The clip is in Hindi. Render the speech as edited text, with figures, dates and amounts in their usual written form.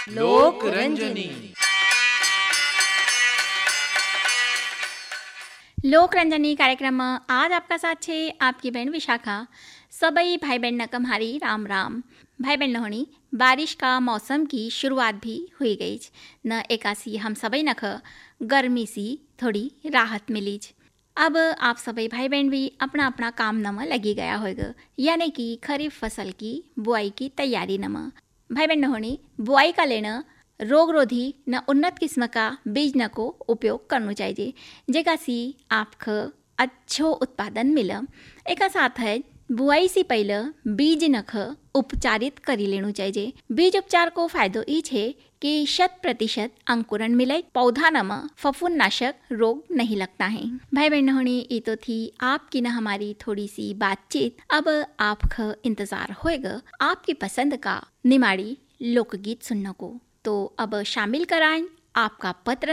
लोक रंजनी। लोक रंजनी कार्यक्रम में आज आपका साथ है आपकी बहन विशाखा। सबई भाई बहन न कम्हारी राम राम। भाई बहन नहोनी बारिश का मौसम की शुरुआत भी हुई गई न एकासी हम सबई नख गर्मी सी थोड़ी राहत मिली। अब आप सभी भाई बहन भी अपना अपना काम नमा लगी गया होगा, यानी कि खरीफ फसल की बुआई की तैयारी नमा। भाई बहन नहोनी बुआई का लेना रोगरोधी न उन्नत किस्म का बीज न को उपयोग करना चाहिए, जेका सी आपको अच्छो उत्पादन मिले। एक साथ है बुआई से पहले बीज नख उपचारित करी लेनु चाहिए। बीज उपचार को फायदो ई है कि 100% अंकुरण मिले, पौधा नमा फफूंदनाशक रोग नहीं लगता है। भाई बहनों ये तो थी आपकी न हमारी थोड़ी सी बातचीत। अब आपका इंतजार होएगा आपकी पसंद का निमाड़ी लोकगीत सुनने को, तो अब शामिल कराएं आपका पत्र